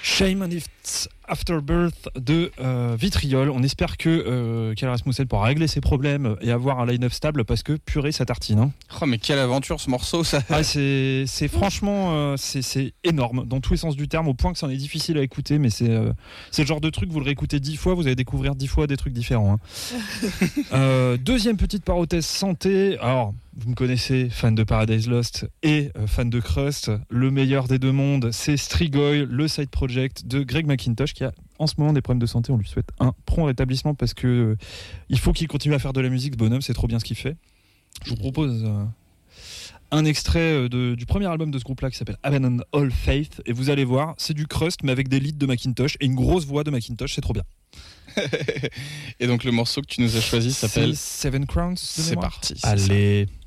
Shame and Its Afterbirth de Vitriol. On espère que Kjell Rasmussen pourra régler ses problèmes et avoir un line-up stable parce que purée ça tartine. Hein. Oh mais quelle aventure ce morceau ça. Ah, c'est franchement c'est énorme dans tous les sens du terme au point que c'en est difficile à écouter mais c'est le genre de truc vous le réécoutez 10 fois vous allez découvrir 10 fois des trucs différents. Hein. Deuxième petite parenthèse santé. Alors vous me connaissez, fan de Paradise Lost et fan de Crust. Le meilleur des deux mondes, c'est Strigoi, le side project de Greg McIntosh qui a en ce moment des problèmes de santé. On lui souhaite un prompt rétablissement parce que il faut qu'il continue à faire de la musique, ce bonhomme, c'est trop bien ce qu'il fait. Je vous propose un extrait du premier album de ce groupe-là qui s'appelle Abandon All Faith et vous allez voir, c'est du Crust mais avec des leads de McIntosh et une grosse voix de McIntosh, c'est trop bien. Et donc le morceau que tu nous as choisi s'appelle Seven Crowns. C'est parti. Allez. Ça.